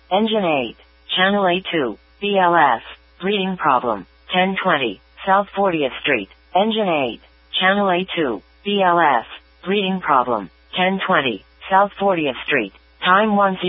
Engine 8. Channel A2. BLS. Breeding problem. 1020. South 40th Street. Engine 8. Channel A2. BLS. Breeding problem. 1020. South 40th Street. Time 10.